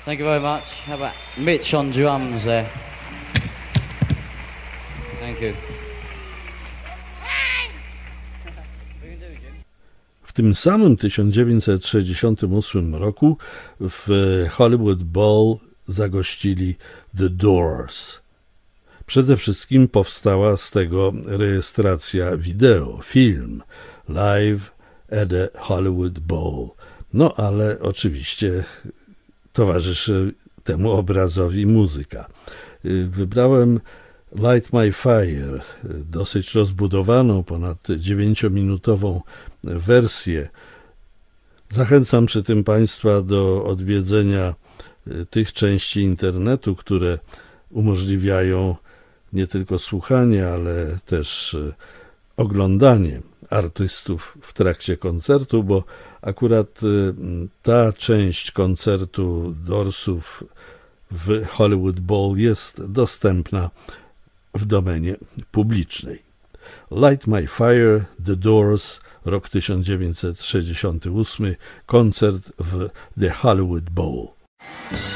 Thank you very much. How about Mitch on drums there? Thank you. W tym samym 1968 roku w Hollywood Bowl zagościli The Doors. Przede wszystkim powstała z tego rejestracja wideo, film Live at the Hollywood Bowl. No ale oczywiście towarzyszy temu obrazowi muzyka. Wybrałem Light My Fire, dosyć rozbudowaną, ponad 9-minutową wersję. Zachęcam przy tym Państwa do odwiedzenia tych części internetu, które umożliwiają nie tylko słuchanie, ale też oglądanie artystów w trakcie koncertu, bo akurat ta część koncertu Doorsów w Hollywood Bowl jest dostępna w domenie publicznej. Light My Fire, The Doors, rok 1968, koncert w The Hollywood Bowl.